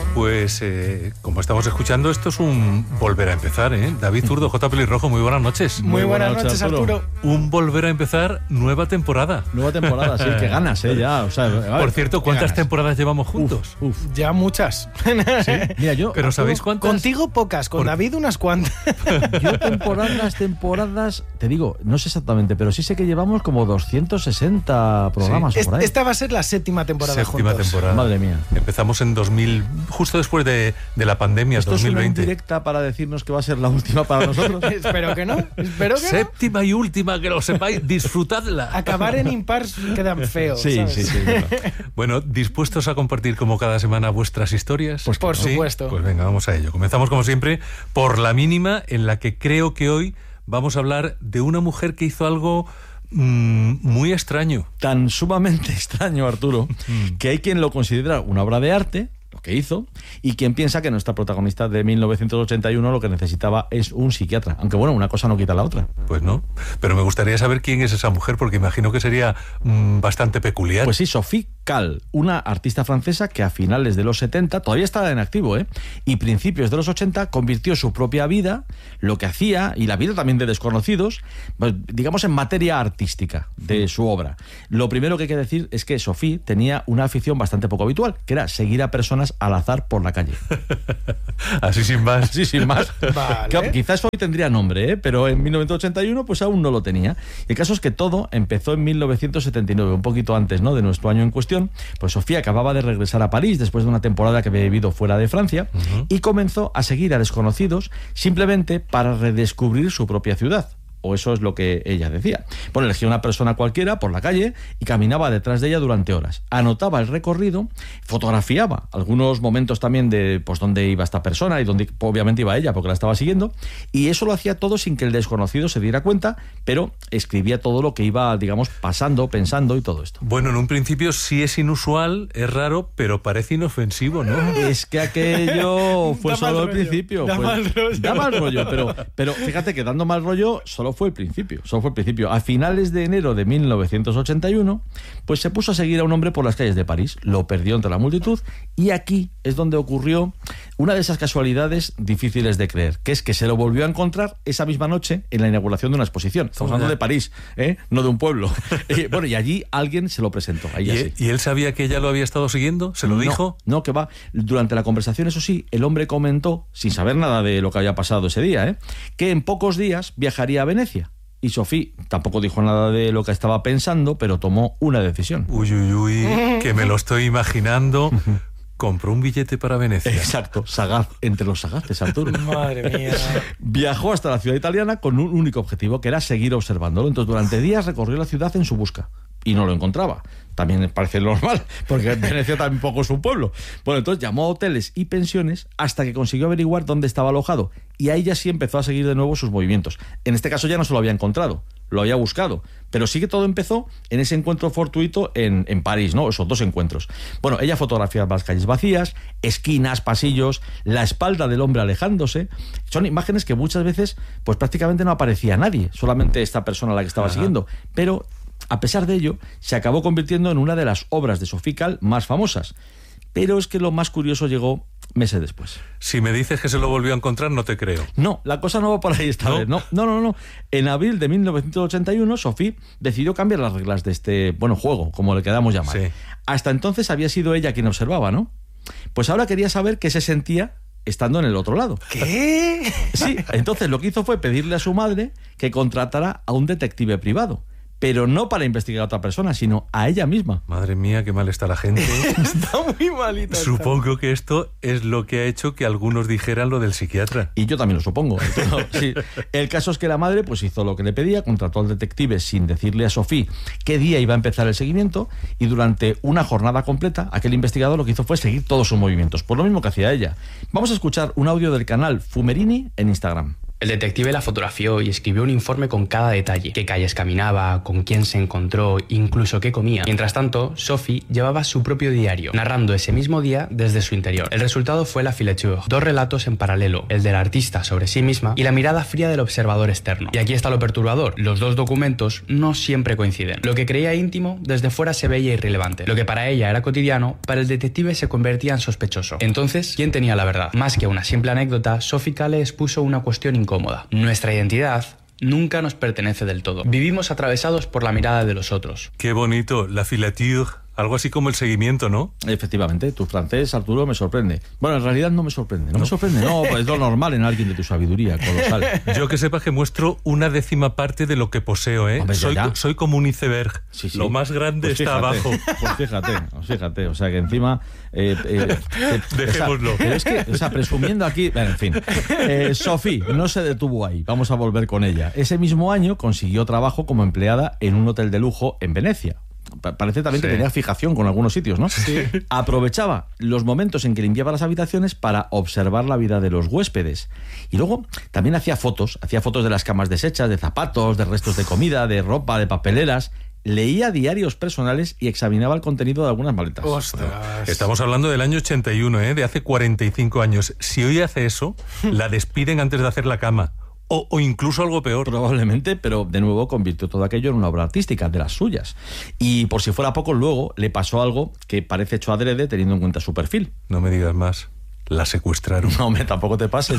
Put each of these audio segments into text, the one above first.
Pues como estamos escuchando, esto es un volver a empezar, ¿eh? David Zurdo, J. Pelirrojo, muy buenas noches. Muy buenas noches, Arturo. Un volver a empezar, nueva temporada. Nueva temporada, sí, que ganas, ya. O sea, por cierto, ¿cuántas temporadas llevamos juntos? Ya muchas. ¿Sí? Mira, yo... ¿Pero sabéis cuántas? Contigo pocas, con David unas cuantas. Yo temporadas, te digo, no sé exactamente, pero sí sé que llevamos como 260 programas. Sí. Por ahí. Esta va a ser la séptima temporada juntos. Temporada. Madre mía. Empezamos en 2000, justo después de la pandemia, ¿Esto 2020. es una indirecta para decirnos que va a ser la última para nosotros? Espero que no. Séptima y última, que lo sepáis, disfrutadla. Acabar en impar quedan feos. Sí, ¿sabes? sí. Bueno, ¿dispuestos a compartir como cada semana vuestras historias? Pues por supuesto. Pues venga, vamos a ello. Comenzamos como siempre por la mínima, en la que creo que hoy vamos a hablar de una mujer que hizo algo muy extraño. Tan sumamente extraño, Arturo, que hay quien lo considera una obra de arte, lo que hizo, y quien piensa que nuestra protagonista de 1981 lo que necesitaba es un psiquiatra. Aunque bueno, una cosa no quita la otra. Pues no, pero me gustaría saber quién es esa mujer, porque imagino que sería bastante peculiar. Pues sí, Sophie Calle, una artista francesa que a finales de los 70, todavía estaba en activo, y principios de los 80 convirtió su propia vida, lo que hacía, y la vida también de desconocidos, pues, digamos en materia artística de su obra. Lo primero que hay que decir es que Sophie tenía una afición bastante poco habitual, que era seguir a personas al azar por la calle. Así sin más. Así sin más. Vale. Que, quizás hoy tendría nombre, pero en 1981 pues aún no lo tenía. El caso es que todo empezó en 1979, un poquito antes, ¿no?, de nuestro año en cuestión. Pues Sofía acababa de regresar a París después de una temporada que había vivido fuera de Francia y comenzó a seguir a desconocidos simplemente para redescubrir su propia ciudad. O eso es lo que ella decía. Bueno, elegía una persona cualquiera por la calle y caminaba detrás de ella durante horas. Anotaba el recorrido, fotografiaba algunos momentos también de pues dónde iba esta persona y dónde obviamente iba ella porque la estaba siguiendo, y eso lo hacía todo sin que el desconocido se diera cuenta, pero escribía todo lo que iba, digamos, pasando, pensando y todo esto. Bueno, en un principio sí es inusual, es raro, pero parece inofensivo, ¿no? Es que aquello fue solo el principio. Da mal rollo. Pero fíjate que dando mal rollo solo fue el principio. A finales de enero de 1981, pues se puso a seguir a un hombre por las calles de París, lo perdió entre la multitud, y aquí es donde ocurrió una de esas casualidades difíciles de creer, que es que se lo volvió a encontrar esa misma noche en la inauguración de una exposición. Estamos hablando de París, no de un pueblo. Bueno, y allí alguien se lo presentó. ¿Y él sabía que ella lo había estado siguiendo? ¿Se lo dijo? No, que va. Durante la conversación, eso sí, el hombre comentó, sin saber nada de lo que había pasado ese día, que en pocos días viajaría a Venecia. Y Sophie tampoco dijo nada de lo que estaba pensando, pero tomó una decisión. Uy, que me lo estoy imaginando. Compró un billete para Venecia. Exacto, sagaz, entre los sagaces, Arturo. Madre mía. Viajó hasta la ciudad italiana con un único objetivo, que era seguir observándolo. Entonces, durante días recorrió la ciudad en su busca y no lo encontraba. También parece normal, porque Venecia tampoco es un pueblo. Bueno, entonces llamó a hoteles y pensiones hasta que consiguió averiguar dónde estaba alojado, y ahí ya sí empezó a seguir de nuevo sus movimientos. En este caso ya no se lo había encontrado, lo había buscado, pero sí que todo empezó en ese encuentro fortuito en París, ¿no? Esos dos encuentros. Bueno, ella fotografiaba las calles vacías, esquinas, pasillos, la espalda del hombre alejándose. Son imágenes que muchas veces pues prácticamente no aparecía nadie, solamente esta persona a la que estaba siguiendo, pero a pesar de ello, se acabó convirtiendo en una de las obras de Sophie Calle más famosas. Pero es que lo más curioso llegó meses después. Si me dices que se lo volvió a encontrar, no te creo. No, la cosa no va por ahí esta vez. No. En abril de 1981, Sophie decidió cambiar las reglas de este, juego, como le queramos llamar. Sí. Hasta entonces había sido ella quien observaba, ¿no? Pues ahora quería saber qué se sentía estando en el otro lado. ¿Qué? Sí, entonces lo que hizo fue pedirle a su madre que contratara a un detective privado. Pero no para investigar a otra persona, sino a ella misma. Madre mía, qué mal está la gente. Está muy malita. Supongo que esto es lo que ha hecho que algunos dijeran lo del psiquiatra. Y yo también lo supongo. Sí. El caso es que la madre pues hizo lo que le pedía, contrató al detective sin decirle a Sophie qué día iba a empezar el seguimiento, y durante una jornada completa aquel investigador lo que hizo fue seguir todos sus movimientos, por lo mismo que hacía ella. Vamos a escuchar un audio del canal Fumerini en Instagram. El detective la fotografió y escribió un informe con cada detalle: qué calles caminaba, con quién se encontró, incluso qué comía. Mientras tanto, Sophie llevaba su propio diario, narrando ese mismo día desde su interior. El resultado fue la filature, 2 relatos en paralelo, el del artista sobre sí misma y la mirada fría del observador externo. Y aquí está lo perturbador: los 2 documentos no siempre coinciden. Lo que creía íntimo, desde fuera se veía irrelevante. Lo que para ella era cotidiano, para el detective se convertía en sospechoso. Entonces, ¿quién tenía la verdad? Más que una simple anécdota, Sophie Calle expuso una cuestión incómoda. Nuestra identidad nunca nos pertenece del todo. Vivimos atravesados por la mirada de los otros. Qué bonito, la filature, algo así como el seguimiento, ¿no? Efectivamente, tu francés, Arturo, me sorprende. Bueno, en realidad no me sorprende. No me sorprende, no, pues es lo normal en alguien de tu sabiduría, colosal. Yo que sepas que muestro 1/10 parte de lo que poseo, ¿eh? Hombre, ya. Soy como un iceberg. Sí, sí. Lo más grande Pues está fíjate, abajo. Pues fíjate. O sea que encima... Dejémoslo. Pero es que, o sea, presumiendo aquí... Bueno, en fin. Sophie no se detuvo ahí. Vamos a volver con ella. Ese mismo año consiguió trabajo como empleada en un hotel de lujo en Venecia. Parece también que tenía fijación con algunos sitios, ¿no? Sí. Aprovechaba los momentos en que limpiaba las habitaciones para observar la vida de los huéspedes. Y luego también hacía fotos de las camas deshechas, de zapatos, de restos de comida, de ropa, de papeleras. Leía diarios personales y examinaba el contenido de algunas maletas. ¡Ostras! Estamos hablando del año 81, de hace 45 años. Si hoy hace eso, la despiden antes de hacer la cama. O incluso algo peor. Probablemente, pero de nuevo convirtió todo aquello en una obra artística, de las suyas. Y por si fuera poco, luego le pasó algo que parece hecho adrede teniendo en cuenta su perfil. No me digas más. La secuestraron. No, tampoco te pases.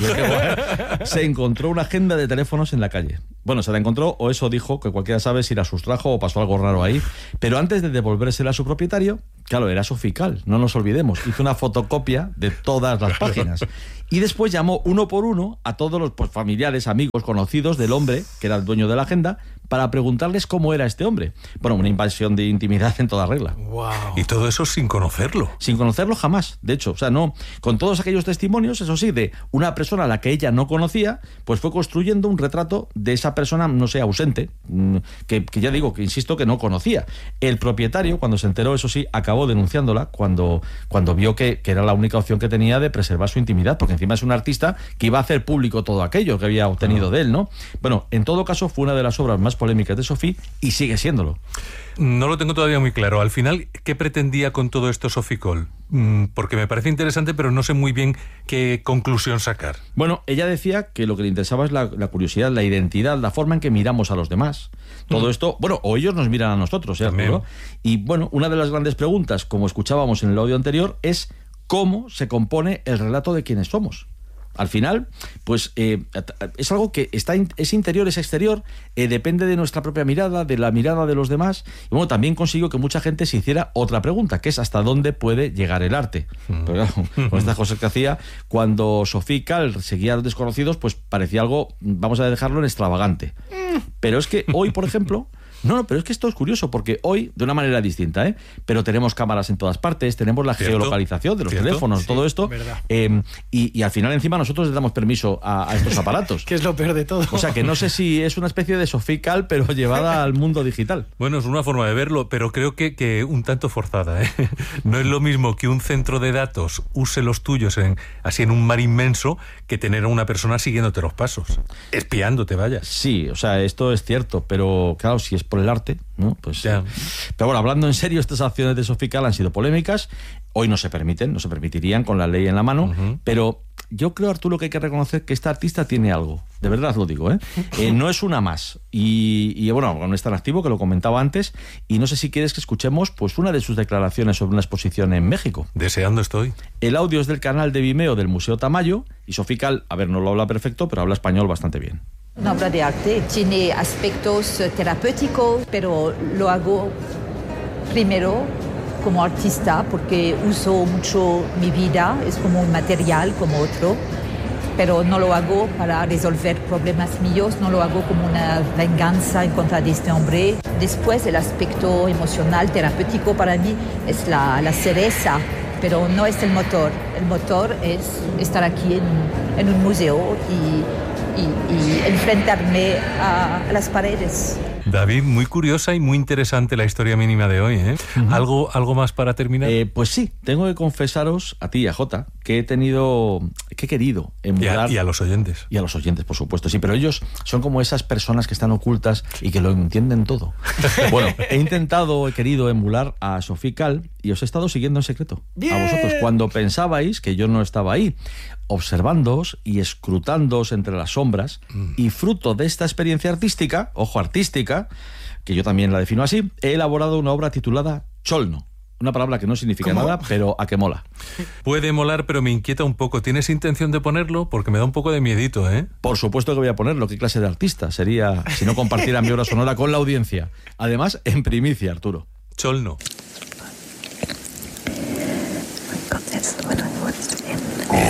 Se encontró una agenda de teléfonos en la calle. Bueno, se la encontró, o eso dijo, que cualquiera sabe si la sustrajo o pasó algo raro ahí. Pero antes de devolvérsela a su propietario, claro, era Sophie Calle, no nos olvidemos. Hizo una fotocopia de todas las páginas. Y después llamó uno por uno a todos los familiares, amigos, conocidos del hombre, que era el dueño de la agenda, para preguntarles cómo era este hombre. Bueno, una invasión de intimidad en toda regla. Wow. Y todo eso sin conocerlo. Sin conocerlo jamás, de hecho. O sea, no, con todos aquellos testimonios, eso sí, de una persona a la que ella no conocía, pues fue construyendo un retrato de esa persona, no sé, ausente, que ya digo, que insisto, que no conocía. El propietario, cuando se enteró, eso sí, acabó denunciándola cuando vio que era la única opción que tenía de preservar su intimidad, porque encima es un artista que iba a hacer público todo aquello que había obtenido de él, ¿no? Bueno, en todo caso, fue una de las obras más polémicas de Sophie y sigue siéndolo. No lo tengo todavía muy claro. Al final, ¿qué pretendía con todo esto Sophie Calle? Porque me parece interesante, pero no sé muy bien qué conclusión sacar. Bueno, ella decía que lo que le interesaba es la curiosidad, la identidad, la forma en que miramos a los demás. Todo esto, bueno, o ellos nos miran a nosotros, ¿no? Y bueno, una de las grandes preguntas, como escuchábamos en el audio anterior, es ¿cómo se compone el relato de quienes somos? Al final, pues es algo que es interior, es exterior, depende de nuestra propia mirada, de la mirada de los demás. Y bueno, también consiguió que mucha gente se hiciera otra pregunta, que es ¿hasta dónde puede llegar el arte? Pero claro, con estas cosas que hacía, cuando Sophie Calle seguía a los desconocidos, pues parecía algo, vamos a dejarlo en extravagante. Pero es que hoy, por ejemplo... No, pero es que esto es curioso, porque hoy, de una manera distinta, pero tenemos cámaras en todas partes, tenemos la geolocalización de los teléfonos, sí, todo esto, y al final encima nosotros les damos permiso a estos aparatos. Que es lo peor de todo. O sea, que no sé si es una especie de Sophie Calle, pero llevada al mundo digital. Bueno, es una forma de verlo, pero creo que un tanto forzada, ¿eh? No es lo mismo que un centro de datos use los tuyos así en un mar inmenso, que tener a una persona siguiéndote los pasos, espiándote, vaya. Sí, o sea, esto es cierto, pero claro, si es por el arte, ¿no? Pues, pero bueno, hablando en serio, estas acciones de Sophie Calle han sido polémicas. Hoy no se permitirían con la ley en la mano, pero yo creo, Arturo, que hay que reconocer que esta artista tiene algo, de verdad lo digo, no es una más, y bueno, no es tan activo, que lo comentaba antes, y no sé si quieres que escuchemos pues una de sus declaraciones sobre una exposición en México. Deseando estoy. El audio es del canal de Vimeo del Museo Tamayo, y Sophie Calle, a ver, no lo habla perfecto, pero habla español bastante bien. Una obra de arte tiene aspectos terapéuticos, pero lo hago primero como artista porque uso mucho mi vida, es como un material como otro, pero no lo hago para resolver problemas míos, no lo hago como una venganza en contra de este hombre. Después el aspecto emocional, terapéutico para mí es la cereza, pero no es el motor. El motor es estar aquí en un museo y enfrentarme a las paredes. David, muy curiosa y muy interesante la historia mínima de hoy, ¿eh? ¿Algo más para terminar? Pues sí, tengo que confesaros a ti y a Jota que he querido emular... Y a los oyentes. Y a los oyentes, por supuesto, sí, pero ellos son como esas personas que están ocultas y que lo entienden todo. Bueno, he querido emular a Sophie Calle y os he estado siguiendo en secreto. ¡Bien! A vosotros, cuando pensabais que yo no estaba ahí, observándoos y escrutándoos entre las sombras, y fruto de esta experiencia artística, ojo, artística, que yo también la defino así, he elaborado una obra titulada Cholno. Una palabra que no significa nada, pero a que mola. Puede molar, pero me inquieta un poco. ¿Tienes intención de ponerlo? Porque me da un poco de miedito, ¿eh? Por supuesto que voy a ponerlo. ¿Qué clase de artista sería si no compartiera mi obra sonora con la audiencia? Además, en primicia, Arturo. Cholno. Gott, jetzt nur